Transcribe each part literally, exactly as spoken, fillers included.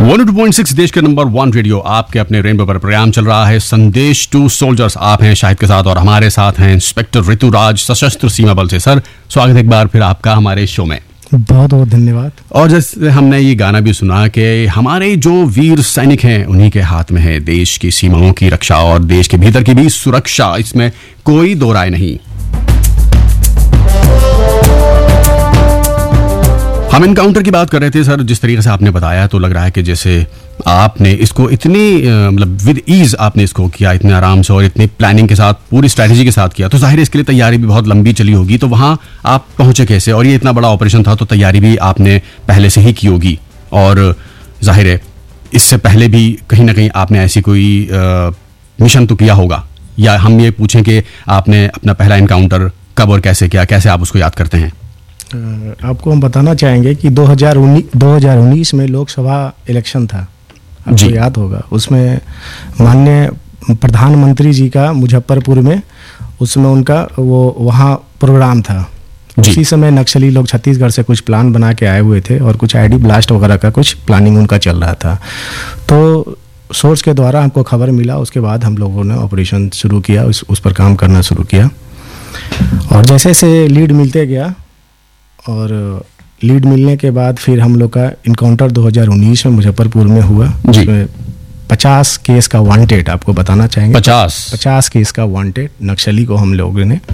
One two point six देश के number one radio आपके अपने रेनबो पर प्रोग्राम चल रहा है संदेश टू सोल्जर्स। आप हैं शाहिद के साथ और हमारे साथ हैं इंस्पेक्टर ऋतुराज सशस्त्र सीमा बल से। सर स्वागत है एक बार फिर आपका हमारे शो में। बहुत बहुत धन्यवाद। और जैसे हमने ये गाना भी सुना कि हमारे जो वीर सैनिक हैं उन्हीं के हाथ में है देश की सीमाओं की रक्षा और देश के भीतर की भी सुरक्षा, इसमें कोई दो राय नहीं। हम इनकाउंटर की बात कर रहे थे सर, जिस तरीके से आपने बताया तो लग रहा है कि जैसे आपने इसको इतनी मतलब विद ईज आपने इसको किया, इतने आराम से और इतनी प्लानिंग के साथ, पूरी स्ट्रैटेजी के साथ किया, तो जाहिर है इसके लिए तैयारी भी बहुत लंबी चली होगी। तो वहाँ आप पहुँचे कैसे? और ये इतना बड़ा ऑपरेशन था तो तैयारी भी आपने पहले से ही की होगी, और जाहिर है इससे पहले भी कहीं ना कहीं आपने ऐसी कोई आ, मिशन तो किया होगा। या हम ये पूछें कि आपने अपना पहला इनकाउंटर कब और कैसे किया, कैसे आप उसको याद करते हैं? आपको हम बताना चाहेंगे कि दो हज़ार उन्नीस में लोकसभा इलेक्शन था, आपको याद होगा। उसमें माननीय प्रधानमंत्री जी का मुजफ्फरपुर में उसमें उनका वो वहाँ प्रोग्राम था। उसी समय नक्सली लोग छत्तीसगढ़ से कुछ प्लान बना के आए हुए थे और कुछ आईडी ब्लास्ट वगैरह का कुछ प्लानिंग उनका चल रहा था। तो सोर्स के द्वारा हमको खबर मिला, उसके बाद हम लोगों ने ऑपरेशन शुरू किया, उस, उस पर काम करना शुरू किया। और जैसे जैसे लीड मिलते गया और लीड मिलने के बाद फिर हम लोग का इनकाउंटर दो हज़ार उन्नीस में मुजफ्फरपुर में हुआ। उसमें पचास केस का वांटेड, आपको बताना चाहेंगे, पचास पचास केस का वांटेड नक्सली को हम लोगों ने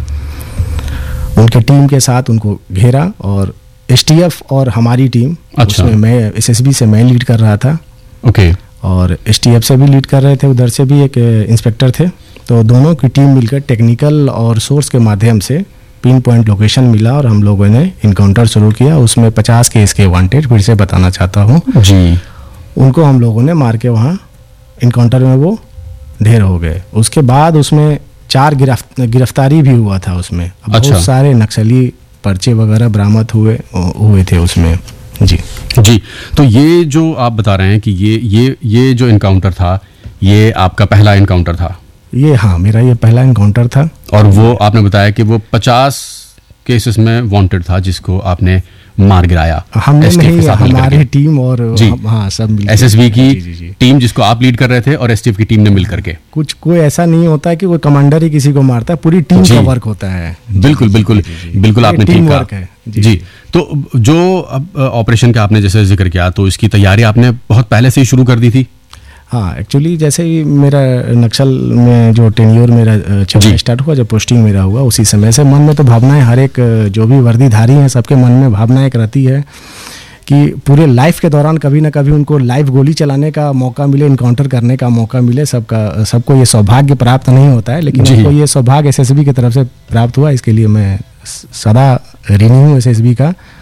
उनके टीम के साथ उनको घेरा। और एसटीएफ और हमारी टीम, अच्छा। उसमें मैं एसएसबी से मैं लीड कर रहा था, ओके, और एसटीएफ से भी लीड कर रहे थे, उधर से भी एक इंस्पेक्टर थे। तो दोनों की टीम मिलकर टेक्निकल और सोर्स के माध्यम से पिन पॉइंट लोकेशन मिला और हम लोगों ने इनकाउंटर शुरू किया। उसमें पचास केस के वांटेड, फिर से बताना चाहता हूँ जी, उनको हम लोगों ने मार के वहाँ इनकाउंटर में वो ढेर हो गए। उसके बाद उसमें चार गिरफ्त गिरफ्तारी भी हुआ था उसमें। अच्छा। बहुत सारे नक्सली पर्चे वगैरह बरामद हुए हुए थे उसमें। जी जी तो ये जो आप बता रहे हैं कि ये ये ये जो इनकाउंटर था, ये आपका पहला इनकाउंटर था? ये हाँ, मेरा ये पहला इनकाउंटर था। और वो आपने बताया कि वो पचास केसेस में वांटेड था जिसको आपने मार गिराया। हमने नहीं, हमारी टीम और हम, हाँ सब मिलकर, एसएसबी की जी, जी, जी। टीम जिसको आप लीड कर रहे थे और एसटीएफ की टीम ने मिलकर के। कुछ कोई ऐसा नहीं होता है कि कोई कमांडर ही किसी को मारता है, पूरी टीम का वर्क होता है। बिल्कुल बिल्कुल बिल्कुल आपने ठीक कहा जी। तो जो ऑपरेशन का आपने जैसे जिक्र किया, तो इसकी तैयारी आपने बहुत पहले से ही शुरू कर दी थी? हाँ, एक्चुअली जैसे ही मेरा नक्सल में जो टेन्योर मेरा चलना स्टार्ट हुआ, जब पोस्टिंग मेरा हुआ, उसी समय से मन में तो भावनाएं, हर एक जो भी वर्दीधारी हैं सबके मन में भावना एक रहती है कि पूरे लाइफ के दौरान कभी ना कभी उनको लाइव गोली चलाने का मौका मिले, इनकाउंटर करने का मौका मिले। सबका सबको ये सौभाग्य प्राप्त नहीं होता है, लेकिन उनको ये सौभाग्य एसएसबी की तरफ से प्राप्त हुआ। इसके लिए मैं सदा ऋणी हूँ एसएसबी का